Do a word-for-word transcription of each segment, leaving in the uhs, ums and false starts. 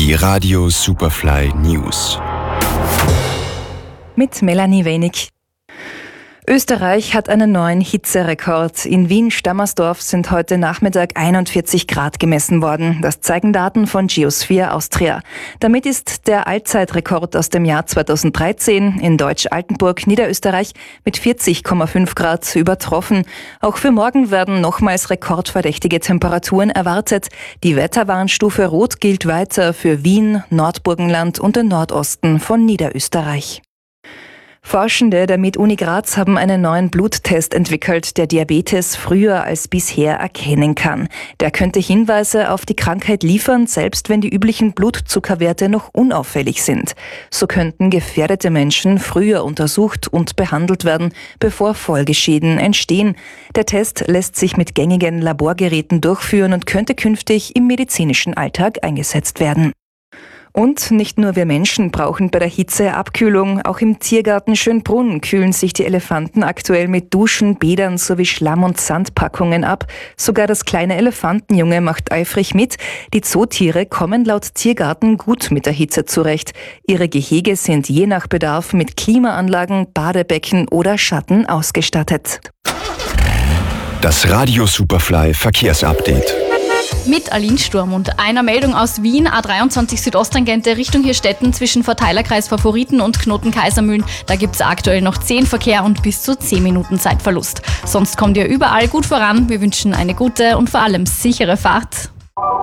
Die Radio Superfly News. Mit Melanie Wenig. Österreich hat einen neuen Hitzerekord. In Wien-Stammersdorf sind heute Nachmittag einundvierzig Grad gemessen worden. Das zeigen Daten von Geosphere Austria. Damit ist der Allzeitrekord aus dem Jahr zweitausenddreizehn in Deutsch-Altenburg, Niederösterreich, mit vierzig Komma fünf Grad übertroffen. Auch für morgen werden nochmals rekordverdächtige Temperaturen erwartet. Die Wetterwarnstufe Rot gilt weiter für Wien, Nordburgenland und den Nordosten von Niederösterreich. Forschende der Med-Uni Graz haben einen neuen Bluttest entwickelt, der Diabetes früher als bisher erkennen kann. Der könnte Hinweise auf die Krankheit liefern, selbst wenn die üblichen Blutzuckerwerte noch unauffällig sind. So könnten gefährdete Menschen früher untersucht und behandelt werden, bevor Folgeschäden entstehen. Der Test lässt sich mit gängigen Laborgeräten durchführen und könnte künftig im medizinischen Alltag eingesetzt werden. Und nicht nur wir Menschen brauchen bei der Hitze Abkühlung. Auch im Tiergarten Schönbrunn kühlen sich die Elefanten aktuell mit Duschen, Bädern sowie Schlamm- und Sandpackungen ab. Sogar das kleine Elefantenjunge macht eifrig mit. Die Zootiere kommen laut Tiergarten gut mit der Hitze zurecht. Ihre Gehege sind je nach Bedarf mit Klimaanlagen, Badebecken oder Schatten ausgestattet. Das Radio Superfly Verkehrsupdate. Mit Aline Sturm und einer Meldung aus Wien, A dreiundzwanzig Südosttangente Richtung Hirstetten zwischen Verteilerkreis Favoriten und Knoten Kaisermühlen. Da gibt es aktuell noch zehn Verkehr und bis zu zehn Minuten Zeitverlust. Sonst kommt ihr überall gut voran. Wir wünschen eine gute und vor allem sichere Fahrt.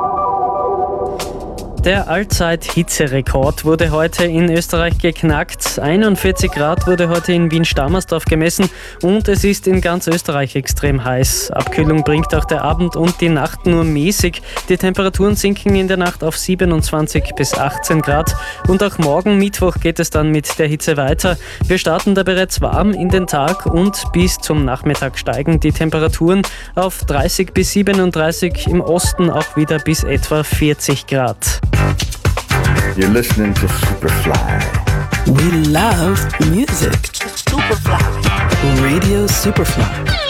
Der Allzeit-Hitzerekord wurde heute in Österreich geknackt. einundvierzig Grad wurde heute in Wien-Stammersdorf gemessen und es ist in ganz Österreich extrem heiß. Abkühlung bringt auch der Abend und die Nacht nur mäßig. Die Temperaturen sinken in der Nacht auf siebenundzwanzig bis achtzehn Grad und auch morgen Mittwoch geht es dann mit der Hitze weiter. Wir starten da bereits warm in den Tag und bis zum Nachmittag steigen die Temperaturen auf dreißig bis siebenunddreißig, im Osten auch wieder bis etwa vierzig Grad. You're listening to Superfly. We love music. Superfly. Radio Superfly.